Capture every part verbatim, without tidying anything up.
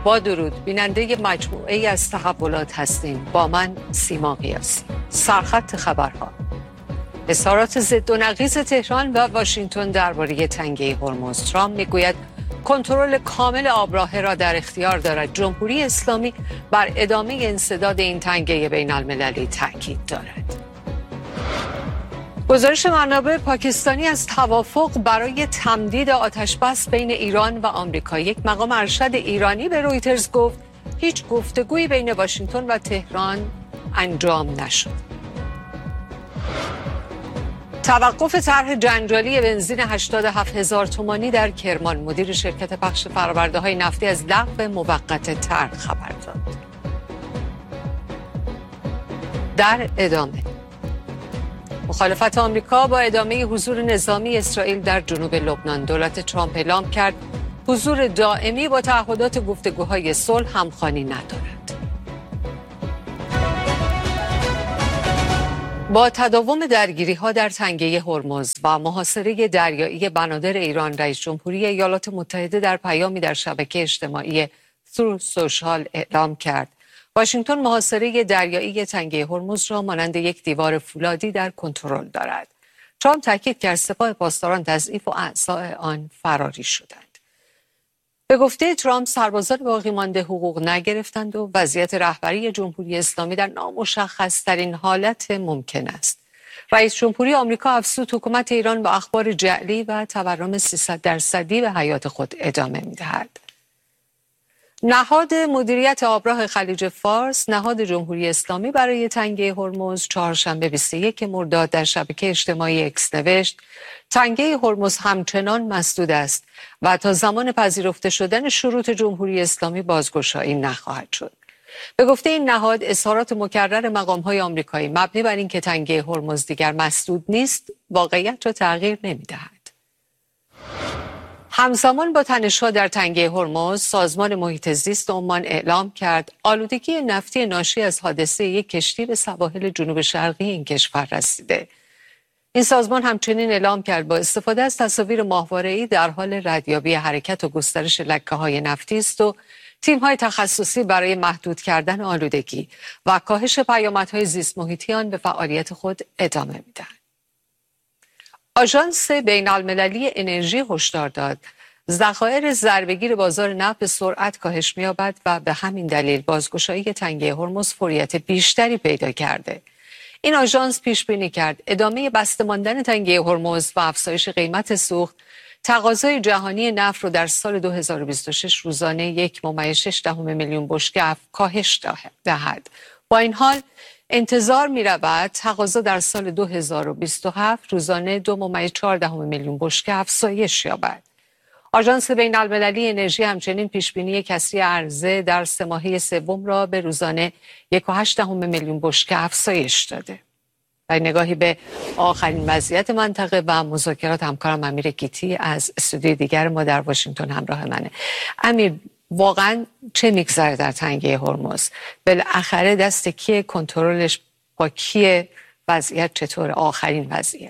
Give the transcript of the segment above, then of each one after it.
با درود، بیننده مجموعه ای از تحولات هستیم. با من سیما قیاسی. سرخط خبرها: اظهارات ضد و نقیض تهران و واشنگتن درباره تنگه هرمز. ترامپ میگوید کنترل کامل آبراهه را در اختیار دارد. جمهوری اسلامی بر ادامه انسداد این تنگه بین المللی تاکید دارد. گزارش منابع پاکستانی از توافق برای تمدید آتشبس بین ایران و آمریکا. یک مقام ارشد ایرانی به رویترز گفت هیچ گفتگویی بین واشنگتن و تهران انجام نشد. توقف طرح جنجالی بنزین هشتاد و هفت هزار تومانی در کرمان. مدیر شرکت پخش فرآورده‌های نفتی از لغو موقت طرح خبر داد. در ادامه، مخالفت آمریکا با ادامه حضور نظامی اسرائیل در جنوب لبنان. دولت ترامپ اعلام کرد حضور دائمی با تعهدات گفتگوهای صلح همخوانی ندارد. با تداوم درگیری‌ها در تنگه هرمز و محاصره دریایی بنادر ایران، رئیس جمهوری ایالات متحده در پیامی در شبکه اجتماعی ترو سوشال اعلام کرد واشنگتن محاصره دریایی تنگه هرمز را مانند یک دیوار فولادی در کنترل دارد. ترامپ تاکید کرد سپاه پاسداران تضعیف و اعضای آن فراری شدند. به گفته ترامپ، سربازان باقی مانده حقوق نگرفتند و وضعیت رهبری جمهوری اسلامی در نامشخص‌ترین حالت ممکن است. رئیس جمهوری آمریکا افزود حکومت ایران با اخبار جعلی و تورم سیصد درصدی به حیات خود ادامه می‌دهد. نهاد مدیریت آبراه خلیج فارس، نهاد جمهوری اسلامی برای تنگه هرمز، چهارشنبه بیست و یکم مرداد در شبکه اجتماعی اکس نوشت تنگه هرمز همچنان مسدود است و تا زمان پذیرفته شدن شروط جمهوری اسلامی بازگشایی نخواهد شد. به گفته این نهاد، اظهارات مکرر مقام‌های آمریکایی مبنی بر اینکه تنگه هرمز دیگر مسدود نیست، واقعیت را تغییر نمی‌دهد. همزمان با تنش‌ها در تنگه هرمز، سازمان محیط زیست عمان اعلام کرد آلودگی نفتی ناشی از حادثه یک کشتی به سواحل جنوب شرقی این کشور رسیده. این سازمان همچنین اعلام کرد با استفاده از تصاویر ماهواره‌ای در حال ردیابی حرکت و گسترش لکه‌های نفتی است و تیم‌های تخصصی برای محدود کردن آلودگی و کاهش پیامدهای زیست محیطی آن به فعالیت خود ادامه می‌دهند. آژانس بین‌المللی انرژی هشدار داد ذخایر ضربه‌گیر بازار نفت به سرعت کاهش می‌یابد و به همین دلیل بازگشایی تنگه هرمز فوریت بیشتری پیدا کرده. این آژانس پیش بینی کرد ادامه بسته ماندن تنگه هرمز و افزایش قیمت سوخت تقاضای جهانی نفت را در سال دو هزار و بیست و شش روزانه یک ممیز شش دهم میلیون بشکه کاهش دهد. با این حال انتظار می رود تقاضا در سال دو هزار و بیست و هفت روزانه دو ممیز چهار دهم میلیون بشکه افزایش یابد. آژانس بین المللی انرژی همچنین پیشبینی کسری عرضه در سه ماهه سوم را به روزانه یک و هشت دهم میلیون بشکه افزایش داده. در نگاهی به آخرین وضعیت منطقه و مذاکرات، همکارم امیر گیتی از استودیوی دیگر ما در واشنگتن همراه منه. امیر، واقعا چه میگذره در تنگه هرمز؟ بالاخره دست کیه؟ کنترلش با کیه؟ وضعیت چطور؟ آخرین وضعیت.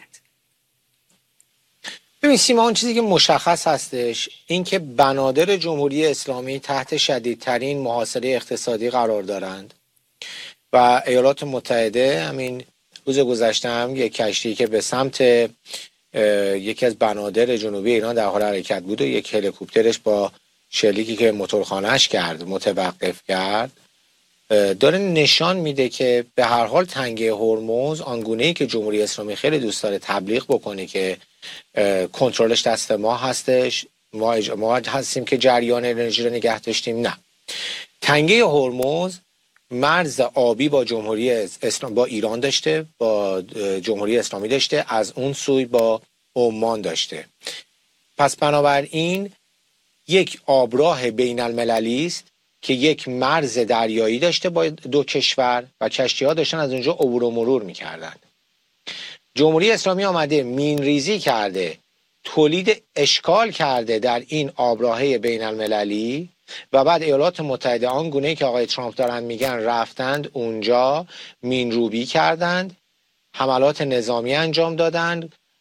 ببین سیما، اون چیزی که مشخص هستش این که بنادر جمهوری اسلامی تحت شدیدترین محاصره اقتصادی قرار دارند و ایالات متحده همین روز گذشته هم یک کشتی که به سمت یکی از بنادر جنوبی ایران در حال حرکت بود و یک هلیکوپترش با شلیکی که موتورخانه‌اش کرد متوقف کرد، داره نشان میده که به هر حال تنگه هرمز آنگونه‌ای که جمهوری اسلامی خیلی دوست داره تبلیغ بکنه که کنترلش دست ما هستش، ما, ما هستیم که جریان انرژی رو نگه داشتیم. نه، تنگه هرمز مرز آبی با جمهوری اسلام با ایران داشته، با جمهوری اسلامی داشته، از اون سوی با عمان داشته. پس بنابراین یک آبراه بین المللی است که یک مرز دریایی داشته با دو کشور و کشتی ها داشتن از اونجا عبور و مرور میکردن. جمهوری اسلامی آمده مین ریزی کرده، تولید اشکال کرده در این آبراهه بین المللی و بعد ایالات متحده آنگونه که آقای ترامپ دارن میگن رفتند اونجا مین روبی کردند، حملات نظامی انجام دادند،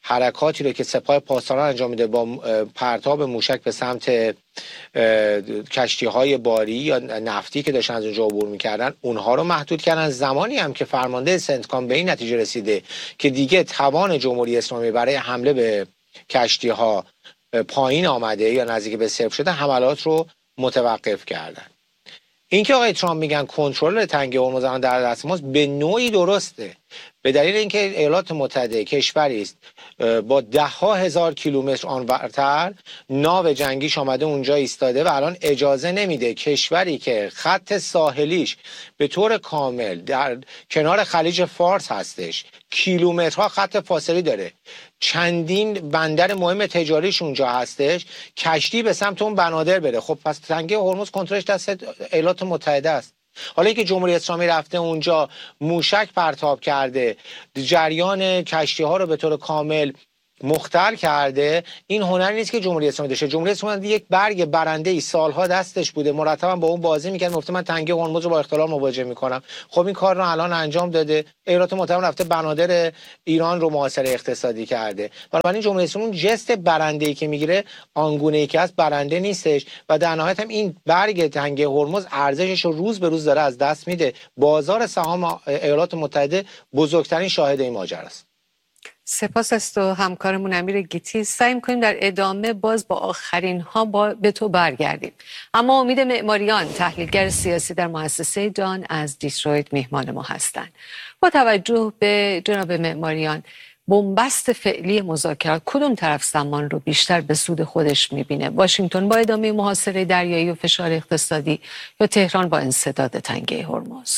حرکاتی رو که سپاه پاسداران انجام میده با پرتاب موشک به سمت کشتی های باری یا نفتی که داشتن از اونجا عبور میکردن اونها رو محدود کردن. زمانی هم که فرمانده سنتکام به این نتیجه رسیده که دیگه توان جمهوری اسلامی برای حمله به کشتی ها پایین آمده یا نزدیک به صفر شده، حملات رو متوقف کردن. اینکه آقای ترامپ میگن کنترل تنگه هرمز در دست ماست به نوعی درسته، به دلیل اینکه ایالات متحده کشوری است با ده ها هزار کیلومتر آنورتر ناو جنگیش آمده اونجا ایستاده و الان اجازه نمیده کشوری که خط ساحلیش به طور کامل در کنار خلیج فارس هستش، کیلومترها خط فاصله داره، چندین بندر مهم تجاریش اونجا هستش، کشتی به سمت اون بنادر بره. خب پس تنگه هرمز کنترلش دست ایالات متحده است. حالا اینکه جمهوری اسلامی رفته اونجا موشک پرتاب کرده، جریان کشتی ها رو به طور کامل مختل کرده، این هنری نیست که جمهوری اسلامی داشته. جمهوری اسلامی یک برگ برنده ای سالها دستش بوده، مرتبا با اون بازی میکرد، گفته من تنگه هرمز رو با اختلال مواجه میکنم. خب این کار رو الان انجام داده. ایالات متحده رفته بنادر ایران رو محاصره اقتصادی کرده. بنابراین جمهوری اسلامی اون جست برنده ای که میگیره آنگونه ای که از برنده نیستش و در نهایت هم این برگ تنگه هرمز ارزشش رو روز به روز داره از دست میده. بازار سهام ایالات متحده بزرگترین شاهد این ماجرا است. سپاس از تو همکارمون امیر گیتی. سعی می‌کنیم در ادامه باز با آخرین ها با به تو برگردیم. اما امید معماریان تحلیلگر سیاسی در مؤسسه دان از دیترویت میهمان ما هستند. با توجه به جناب معماریان، بنبست فعلی مذاکرات کدوم طرف زمان رو بیشتر به سود خودش می‌بینه؟ واشنگتن با ادامه محاصره دریایی و فشار اقتصادی یا تهران با انسداد تنگه هرمز؟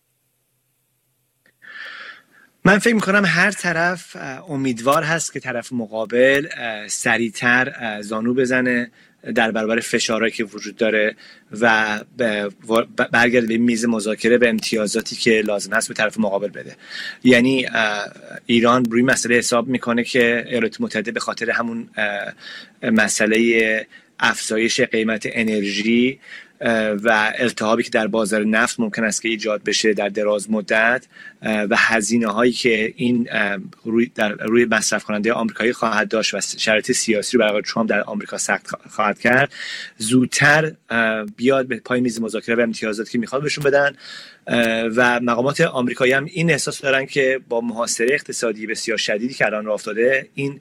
من فکر میکنم هر طرف امیدوار هست که طرف مقابل سریعتر زانو بزنه در برابر فشارهایی که وجود داره و برگرده به میز مذاکره به امتیازاتی که لازم هست به طرف مقابل بده. یعنی ایران روی مسئله حساب میکنه که ایالات متحده به خاطر همون مسئله افزایش قیمت انرژی و التهابی که در بازار نفت ممکن است که ایجاد بشه در دراز مدت و هزینه هایی که این روی در روی مصرف کننده آمریکایی خواهد داشت و شرایط سیاسی رو برای ترامپ در آمریکا سخت خواهد کرد، زودتر بیاد به پای میز مذاکره و امتیازاتی که میخواد بهشون بدن. و مقامات آمریکایی هم این احساس دارن که با محاصره اقتصادی بسیار شدیدی که الان راه افتاده، این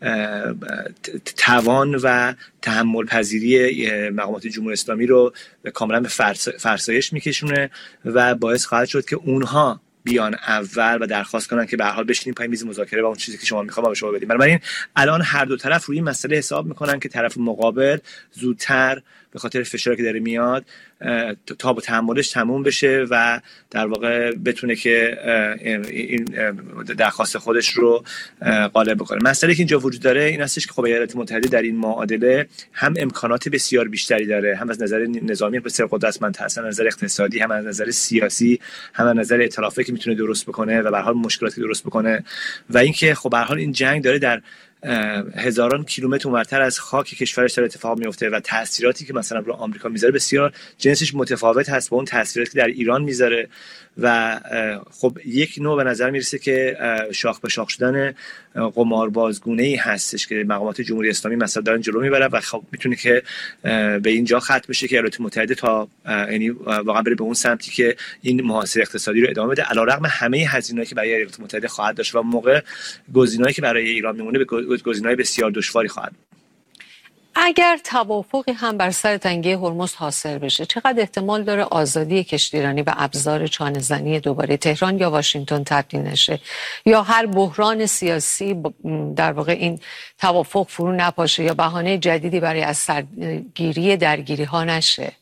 توان و تحمل پذیری مقامات جمهوری اسلامی رو کاملا به فرسایش میکشونه و باعث خواهد شد که اونها بیان اول و درخواست کنن که به هر حال بشینیم پای میز مذاکره و اون چیزی که شما میخوام به شما بدیم. بنابراین الان هر دو طرف روی این مسئله حساب میکنن که طرف مقابل زودتر به خاطر فشاری که داره میاد تا با تحملش تموم بشه و در واقع بتونه که این درخواست خودش رو غالب بکنه. مسئله که اینجا وجود داره این هستش که خب ایالات متحده در این معادله هم امکانات بسیار بیشتری داره، هم از نظر نظامی بسیار قدرتمند هست، هم از نظر اقتصادی، هم از نظر سیاسی، هم از نظر ائتلافی که میتونه درست بکنه و به هر حال مشکلاتی درست بکنه. و اینکه خب به هر حال این جنگ داره در هزاران کیلومتر اونورتر از خاک کشورش داره اتفاق میفته و تاثیراتی که مثلا رو آمریکا میذاره بسیار جنسش متفاوت هست با اون تاثیراتی که در ایران میذاره و خب یک نوع به نظر میرسه که شاخ به شاخ شدن قماربازگونه‌ای هستش که مقامات جمهوری اسلامی مثلا دارن جلو میبرن و خب میتونه که به اینجا ختم بشه که ایالات متحده تا یعنی واقعا بره به اون سمتی که این محاصره اقتصادی رو ادامه بده علیرغم همه هزینه‌ای که برای ایالات متحده خواهد داشت و موقع گزینه‌ای که برای ایران میمونه به گزینه‌های بسیار دشواری خواهد. اگر توافقی هم بر سر تنگه هرمز حاصل بشه، چقدر احتمال داره آزادی کشتیرانی و ابزار چانه‌زنی دوباره تهران یا واشنگتن تبدیل نشه یا هر بحران سیاسی در واقع این توافق فرو نپاشه یا بهانه جدیدی برای از سرگیری درگیری ها نشه؟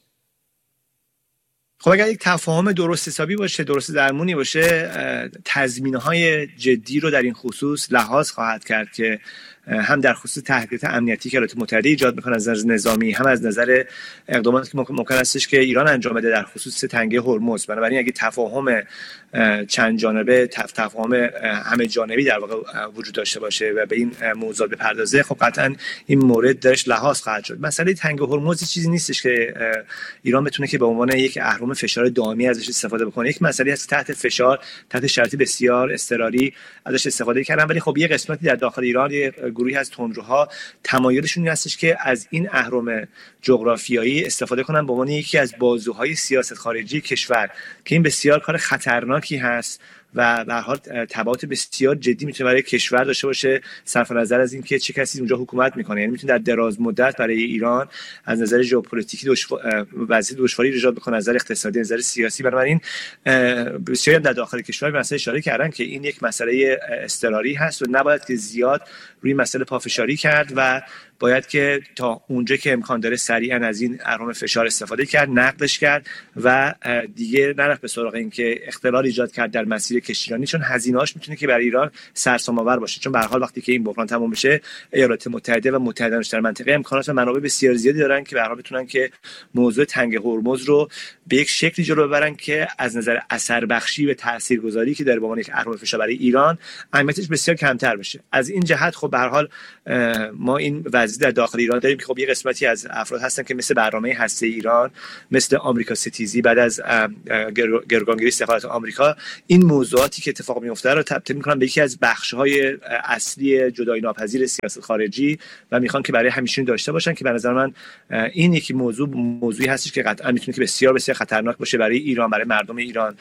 خب اگر یک تفاهم درست حسابی باشه، درست درمونی باشه، تضمین‌های جدی رو در این خصوص لحاظ خواهد کرد که هم در خصوص تهدیدات امنیتی که ایالات متحده ایجاد میکنه از نظر نظامی، هم از نظر اقداماتی که ممکن استش که ایران انجام بده در خصوص تنگه هرمز. بنابراین اگه تفاهم چند جانبه، تفاهم همه جانبی در واقع وجود داشته باشه و به این موضوع بپردازه، خب قطعا این مورد درش لحاظ خواهد شد. مسئله تنگه هرمز چیزی نیستش که ایران بتونه که به عنوان یک اهرم فشار دائمی ازش استفاده بکنه. یک مسئله است تحت فشار، تحت شرایط بسیار اضطراری ازش استفاده کردن، ولی خب یه قسمتی در داخل ایران، یه گروهی از تندروها تمایلشون این هستش که از این اهرم جغرافیایی استفاده کنن به عنوان یکی از بازوهای سیاست خارجی کشور، که این بسیار کار خطرناکی هست و به هر حال تبعات بسیار جدی میتونه برای کشور داشته باشه، صرف نظر از اینکه چه کسی اونجا حکومت میکنه. یعنی میتونه در دراز مدت برای ایران از نظر ژئوپلیتیکی وضعیت دشواری ایجاد بکنه، از نظر اقتصادی، از نظر سیاسی. بنابراین بسیاری در داخل کشور به مسئله اشاره کردن که این یک مسئله اضطراری هست و نباید که زیاد روی مسئله پافشاری کرد و باید که تا اونجا که امکان داره سریعا از این اهرم فشار استفاده کرد، نقدش کرد و دیگه نرفت به سراغ این که اختلال ایجاد کرد در مسیر کشتیرانی، چون هزینه‌اش میتونه که برای ایران سرسام‌آور باشه. چون به هر حال وقتی که این بحران تمام بشه، ایالات متحده و متحدانش در منطقه امکانات و منابع بسیار زیادی دارن که به هر حال بتونن که موضوع تنگ هرمز رو به یک شکلی جلو ببرن که از نظر اثر بخشی و تاثیرگذاری که داره به عنوان یک اهرم فشار برای ایران اهمیتش بسیار کمتر بشه. از این جهت خب به هر حال ما این وضعیت در داخل ایران داریم که خب یه قسمتی از افراد هستن که مثل برنامه هسته ایران، مثل آمریکا ستیزی بعد از گروگانگیری سفارت آمریکا، این موضوعاتی که اتفاق میفته رو تبدیل میکنن به یکی از بخش‌های اصلی جدایی ناپذیر سیاست خارجی و میخوان که برای همیشه داشته باشن، که به نظر من این یکی موضوع موضوعی هستش که قطعا میتونه که بسیار بسیار خطرناک باشه برای ایران، برای مردم ایران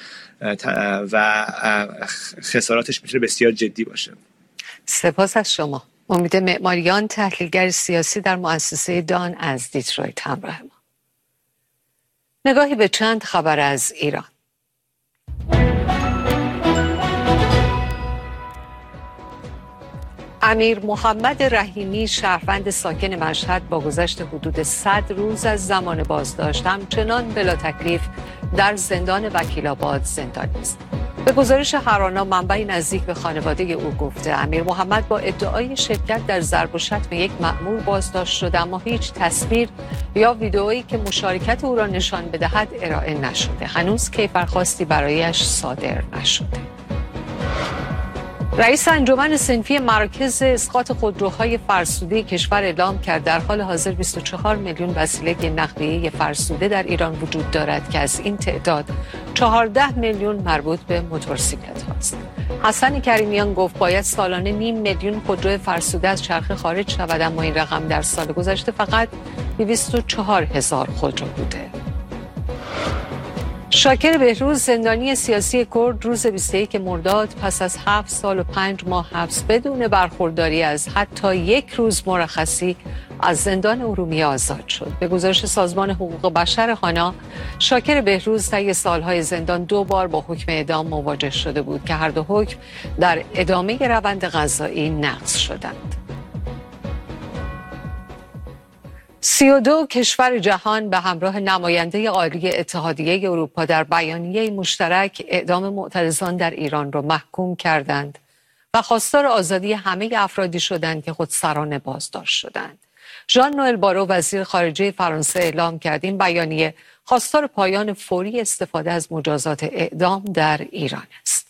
و خساراتش میتونه بسیار جدی باشه. سپاس از شما. امید معماریان، تحلیلگر سیاسی در مؤسسه دان از دیترویت، همراه ما. نگاهی به چند خبر از ایران. امیر محمد رحیمی، شهروند ساکن مشهد، با گذشت حدود صد روز از زمان بازداشت همچنان بلا تکلیف در زندان وکیل‌آباد زندانی است. به گزارش هرانا، منبعی نزدیک به خانواده او گفته امیر محمد با ادعای شرکت در ضرب و شتم یک مأمور بازداشت شده، اما هیچ تصویر یا ویدئویی که مشارکت او را نشان بدهد ارائه نشده. هنوز کیفرخواستی برایش صادر نشده. رئیس انجمن صنفی مراکز اسقاط خودروهای فرسوده کشور اعلام کرد در حال حاضر بیست و چهار میلیون وسیله نقلیه فرسوده در ایران وجود دارد که از این تعداد چهارده میلیون مربوط به موتورسیکلت هاست. حسن کریمیان گفت باید سالانه نیم میلیون خودرو فرسوده از چرخه خارج شود، اما این رقم در سال گذشته فقط دویست و چهار هزار خودرو بوده. شاکر بهروز، زندانی سیاسی کرد، روز بیست و یکم مرداد پس از هفت سال و پنج ماه حبس بدون برخورداری از حتی یک روز مرخصی از زندان ارومیه آزاد شد. به گزارش سازمان حقوق بشر هانا، شاکر بهروز طی سالهای زندان دو بار با حکم اعدام مواجه شده بود که هر دو حکم در ادامه روند قضایی نقض شدند. سی و دو کشور جهان به همراه نماینده عالی اتحادیه اروپا در بیانیه مشترک اعدام معترضان در ایران را محکوم کردند و خواستار آزادی همه افرادی شدند که خودسرانه بازداشت شدند. ژان نوئل بارو، وزیر خارجه فرانسه، اعلام کرد این بیانیه خواستار پایان فوری استفاده از مجازات اعدام در ایران است.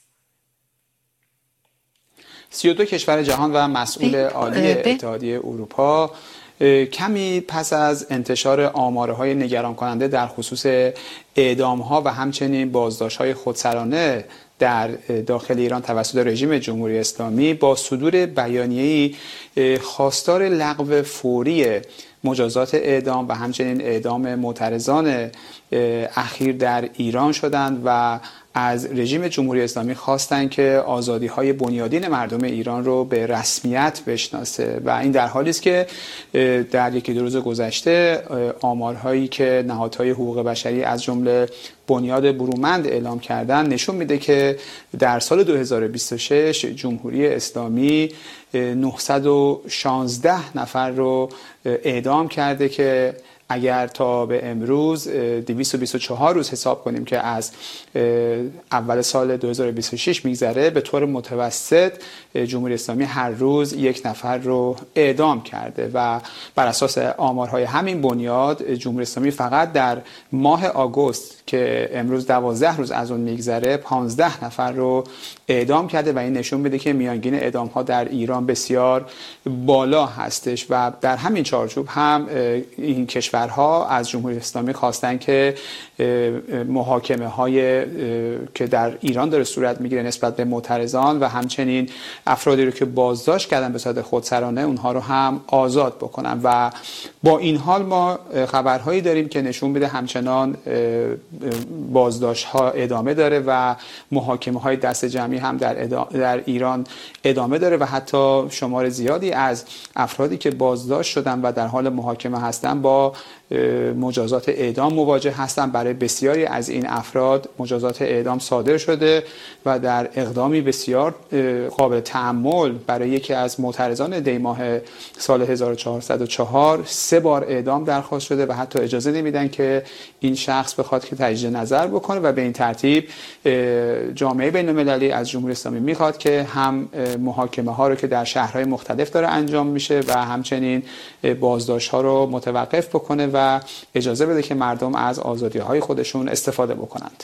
سی و دو کشور جهان و مسئول عالی اتحادیه اروپا کمی پس از انتشار آمارهای نگران کننده در خصوص اعدام‌ها و همچنین بازداشت‌های خودسرانه در داخل ایران توسط رژیم جمهوری اسلامی، با صدور بیانیه‌ای خواستار لغو فوری مجازات اعدام و همچنین اعدام معترضان اخیر در ایران شدند و از رژیم جمهوری اسلامی خواستند که آزادی‌های بنیادین مردم ایران رو به رسمیت بشناسه و این در حالی است که در یکی دو روز گذشته آمارهایی که نهادهای حقوق بشری از جمله بنیاد برومند اعلام کردن نشون میده که در سال دو هزار و بیست و شش جمهوری اسلامی نهصد و شانزده نفر رو اعدام کرده که اگر تا به امروز دویست و بیست و چهار روز حساب کنیم که از اول سال دو هزار و بیست و شش میگذره، به طور متوسط جمهوری اسلامی هر روز یک نفر رو اعدام کرده و بر اساس آمارهای همین بنیاد جمهوری اسلامی فقط در ماه آگوست که امروز دوازده روز از اون میگذره پانزده نفر رو اعدام کرده و این نشون میده که میانگین اعدام ها در ایران بسیار بالا هستش و در همین چارچوب هم این کشورها از جمهوری اسلامی خواستن که محاکمه های که در ایران داره صورت میگیره نسبت به معترضان و همچنین افرادی رو که بازداشت کردن به صورت خودسرانه اونها رو هم آزاد بکنن و با این حال ما خبرهایی داریم که نشون میده همچنان بازداشت ها ادامه داره و محاکمه های دست جمعی هم در, در ایران ادامه داره و حتی شمار زیادی از افرادی که بازداشت شدن و در حال محاکمه هستن با مجازات اعدام مواجه هستن. برای بسیاری از این افراد مجازات اعدام صادر شده و در اقدامی بسیار قابل تأمل برای یکی از معترضان دی ماه سال هزار و چهارصد و چهار سه بار اعدام درخواست شده و حتی اجازه نمیدن که این شخص بخواد که تجدید نظر بکنه و به این ترتیب جامعه بین‌المللی از جمهوری اسلامی میخواد که هم محاکمه ها رو که در شهرهای مختلف داره انجام میشه و همچنین بازداشت ها رو متوقف بکنه و اجازه بده که مردم از آزادی های خودشون استفاده بکنند.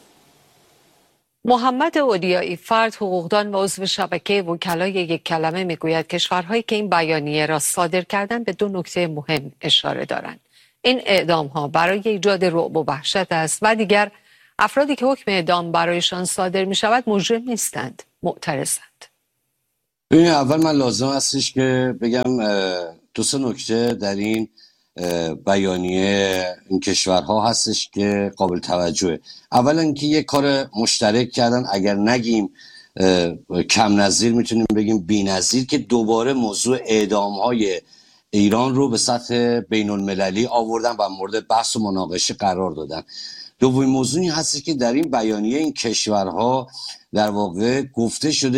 محمد اودیایی فرد حقوقدان و عضو شبکه وکلای یک کلمه میگوید کشورهایی که این بیانیه را صادر کردن به دو نکته مهم اشاره دارند. این اعدام ها برای ایجاد رعب و وحشت است و دیگر افرادی که حکم اعدام برایشان صادر می شود مجرم نیستند، معترضند. ببین اول من لازم هستش که بگم دو سه نکته در این بیانیه این کشورها هستش که قابل توجهه. اولا اینکه یک کار مشترک کردن، اگر نگیم کم نظیر میتونیم بگیم بی‌نظیر، که دوباره موضوع اعدام های ایران رو به سطح بین المللی آوردن و مورد بحث و مناقشه قرار دادن. دومین موضوعی هست که در این بیانیه این کشورها در واقع گفته شده